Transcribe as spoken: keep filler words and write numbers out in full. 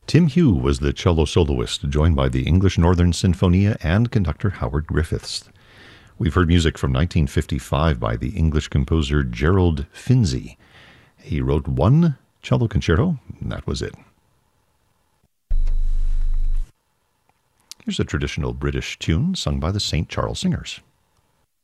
Tim Hugh was the cello soloist, joined by the English Northern Sinfonia and conductor Howard Griffiths. We've heard music from nineteen fifty-five by the English composer Gerald Finzi. He wrote one cello concerto, and that was it. Here's a traditional British tune sung by the Saint Charles Singers.